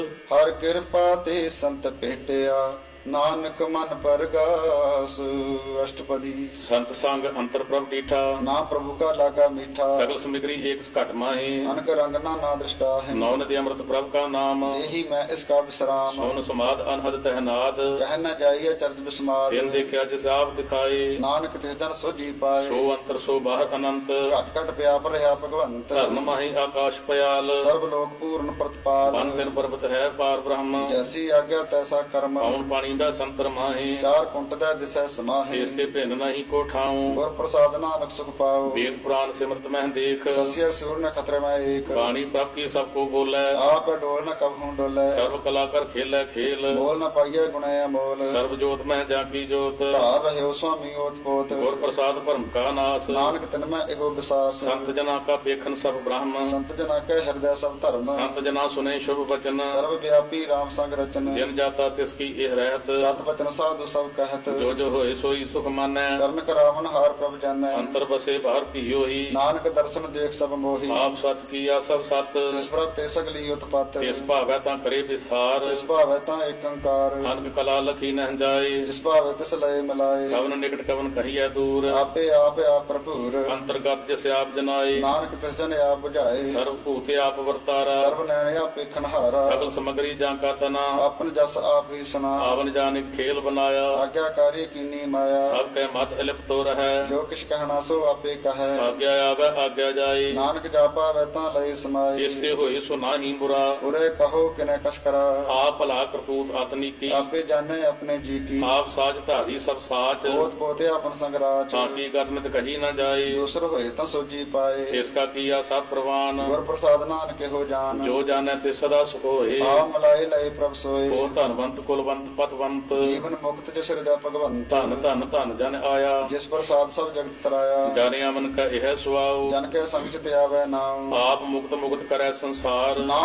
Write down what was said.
ਹਰ ਕਿਰਪਾ ਤੇ ਸੰਤ ਭੇਟਿਆ, ਨਾਨਕ ਮਨ ਪਰਗਾਸ। ਅਸ਼ਟਪਦੀ। ਸੰਤ ਸੰਗ ਅੰਤਰ ਪ੍ਰਭ ਡੀਠਾ, ਨਾ ਪ੍ਰਭੂ ਕਾ ਲਾਗਾ ਮੀਠਾ। ਸਗਲ ਸਮਿਗਰੀ ਏਕ ਘਟ ਮਾਹੀ, ਅਨਕ ਰੰਗ ਨਾ ਦ੍ਰਿਸ਼ਟਾ ਹੈ। ਨੌ ਨਦੀ ਅੰਮ੍ਰਿਤ ਪ੍ਰਭ ਕਾ ਨਾਮ, ਇਹੀ ਮੈਂ ਇਸ ਕਾ ਵਿਸਰਾਮ। ਸੋਨ ਸਮਾਦ ਅਨਹਦ ਤਹਿਨਾਦ, ਕਹਿ ਨ ਜਾਈਏ ਚਰਜ ਬਿਸਮਾਦ। ਤਿਨ ਦੇਖਿਆ ਜਿਸ ਆਪ ਦਿਖਾਏ, ਨਾਨਕ ਤਿਸ ਜਨ ਸੋਜੀ ਪਾਏ। ਸੋ ਅੰਤਰ ਸੋ ਬਾਹਰ ਅਨੰਤ, ਘਟ ਘਟ ਪਿਆਪ ਰਿਹਾ ਭਗਵੰਤ। ਧਰਮ ਮਾਹੀ ਆਕਾਸ਼ ਪਯਾਲ, ਸਰਬ ਲੋਕ ਪੂਰਨ ਪ੍ਰਤਪਾਲ। ਬਨ ਤਿਨ ਪਰਬਤ ਹੈ ਪਾਰ ਬ੍ਰਹਮ, ਜੈਸੀ ਆਗਿਆ ਤੈਸਾ ਕਰਮ। ਪਉਣ ਪਾਣੀ ਦਾ ਸੰਤਰ ਮਾਹੀ, ਚਾਰ ਕੁੰਟ ਦਾ ਦਿਸੈ ਸਮਾਹੀ। ਇਸ ਤੇ ਭਿੰਨ ਨਹੀਂ ਕੋ ਠਾਉ, ਗੁਰ ਪ੍ਰਸਾਦ ਨਾਨਕ ਸੁਖ ਪਾਉ। ਵੇਦ ਪੁਰਾਨ ਸਿਮਰਤ ਮਹਿ ਦੇਖ, ਸਸਿਆ ਸੂਰ ਨ ਖਤਰੇ ਮੈਂ ਏਕ। ਬਾਣੀ ਪ੍ਰਭ ਕੀ ਸਭ ਕੋ ਬੋਲੇ, ਆਪ ਡੋਲ ਨ ਕਬਹੂ ਡੋਲੇ। ਸਰਬ ਕਲਾ ਕਰ ਖੇਲੇ ਖੇਲ, ਬੋਲ ਨ ਪਾਈਏ ਗੁਣੇ ਅਮੋਲ। ਸਰਬ ਜੋਤ ਮਹਿ ਜਾ ਕੀ ਜੋਤ, ਧਾਰ ਰਹਿਓ ਸੁਆਮੀ ਓਤ ਪੋਤ। ਗੁਰ ਪ੍ਰਸਾਦ ਭਰਮ ਕਾ ਨਾਸ, ਨਾਨਕ ਤਿਨ ਮੈਂ ਇਹੋ ਵਿਸਾਸ। ਸੰਤ ਜਨਾ ਕਾ ਪੇਖਨ ਸਭ ਬ੍ਰਹਮ, ਸੰਤ ਜਨਾ ਕੈ ਹਿਰਦੈ ਸਭ ਧਰਮ। ਸੰਤ ਜਨਾ ਸੁਨੇ ਸ਼ੁਭ ਬਚਨ, ਸਰਬ ਵਿਆਪੀ ਰਾਮ ਸੰਗ ਰਚਨ। ਜਿਨ ਜਾਤਾ ਤਿਸ ਕੀ ਇਹ ਰਹਿਤ, ਸਤ ਬਚਨ ਸਾਧੂ ਸਭ ਕਹਿਤ। ਜੋ ਜੋ ਹੋਏ ਸੋਈ ਸੁਖ ਮਾਨੈ, ਕਰਨ ਕਰਾਵਨ ਹਾਰ ਪ੍ਰਭ ਜਾਣੈ। ਅੰਤਰ ਬਸੇ ਬਾਹਰ ਭੀਓਹੀ, ਨਾਨਕ ਦਰਸ਼ਨ ਦੇਖ ਸਭ ਮੋਹੀ। ਆਪ ਸਤ ਕੀਆ ਸਭ ਸਤ, ਜਿਸ ਪ੍ਰਭ ਤੇ ਸਗਲੀ ਉਤਪਤ। ਤਿਸ ਭਾਵੈ ਤਾਂ ਕਰੇ ਵਿਸਾਰ, ਜਿਸ ਭਾਵੈ ਤਾਂ ਏਕ ਓੰਕਾਰ। ਅਨਕ ਕਲਾ ਲਖੀ ਨਹਿ ਜਾਏ, ਜਿਸ ਭਾਵੈ ਤਿਸ ਲਏ ਮਿਲਾਏ। ਕਵਨ ਨਿਕਟ ਕਵਨ ਕਹੀਐ ਦੂਰ, ਆਪੇ ਆਪ ਭਰਪੂਰ। ਅੰਤਰਗਤ ਜਿਸ ਆਪ ਜਨਾਏ, ਨਾਨਕ ਤਿਸ ਜਨ ਆਪ ਬੁਝਾਏ। ਸਰਬ ਭੂਤੇ ਆਪ ਵਰਤਾਰਾ, ਸਰਬ ਨੈਣ ਆਪ ਵੇਖਣ ਹਾਰਾ। ਸਗਲ ਸਮਗਰੀ ਜਾਂ ਕਾ ਤਨਾ, ਆਪਨ ਜਸ ਆਪ ਹੀ ਸੁਨਾ। ਆਵਨ ਜਾਨਿਕ ਖੇਲ ਬਨਾਇਆ, ਆਗਿਆਕਾਰੀ ਕੀਨੀ ਮਾਇਆ। ਸਭ ਕੈ ਮਤ ਇਲਿਪਤੋ ਰਹੈ, ਜੋ ਕਿਛ ਕਹਿਣਾ ਸੋ ਆਪੇ ਕਹੈ। ਆਗਿਆ ਆਵੈ ਆਗਿਆ ਜਾਏ, ਨਾਨਕ ਜਾਪਾ ਵੈ ਤਾਂ ਲਈ ਸਮਾਈ। ਜਿਸ ਤੇ ਹੋਏ ਸੋ ਨਾਹੀ ਬੁਰਾ, ਉਰੇ ਕਹੋ ਕਿਨੈ ਕਛ ਕਰਾ। ਆਪ ਭਲਾ ਕਰਤੂਤ ਅਤਨੀਕੀ, ਆਪੇ ਜਾਣੈ ਆਪਣੇ ਜੀ ਕੀ। ਆਪ ਸਾਜ ਧਾਰੀ ਸਭ ਸਾਚ, ਪੋਤ ਪੋਤੇ ਆਪਨ ਸੰਗਰਾਚ। ਤਾਂ ਕੀ ਗਰਮਿਤ ਕਹੀ ਨਾ ਜਾਏ, ਦੂਸਰ ਹੋਏ ਤਾਂ ਸੋਜੀ ਪਾਏ। ਇਸ ਕਾ ਕੀਆ ਸਭ ਪ੍ਰਵਾਨ, ਗੁਰ ਪ੍ਰਸਾਦ ਨਾਨਕ ਇਹੋ ਜਾਨ। ਜੋ ਜਾਣੈ ਤੇ ਸਦਾ ਸੁਖ ਹੋਏ, ਆਪ ਮਲਾਏ ਲਏ ਪ੍ਰਭ ਸੋਏ। ਉਹ ਧਨਵੰਤ ਕੁਲਵੰਤ ਪਤਵੰਤ, ਜੀਵਨ ਮੁਕਤ ਜਿਸ ਹਿਰਦੈ ਭਗਵੰਤ। ਧਨ ਧਨ ਧਨ ਜਨ ਆਇਆ, ਜਿਸ ਪ੍ਰਸਾਦ ਸਭ ਜਗਤ ਤਰਾਇਆ। ਜਾਣਿਆ ਮਨ ਕਾ ਇਹ ਸੁਆਉ, ਜਨ ਕੇ ਸੰਗ ਚ ਤੇ ਆਵੈ ਨਾਮ। ਆਪ ਮੁਕਤ ਮੁਕਤ ਕਰੈ ਸੰਸਾਰ।